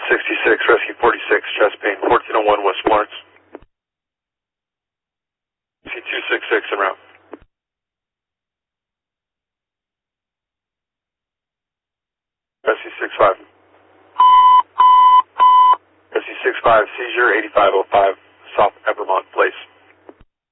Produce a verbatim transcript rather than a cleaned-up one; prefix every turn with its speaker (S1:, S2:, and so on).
S1: sixty-six, Rescue forty-six, chest pain, fourteen oh one West Florence. C two sixty-six en route. Rescue sixty-five. Rescue sixty-five, seizure eighty-five oh five, South Evermont Place.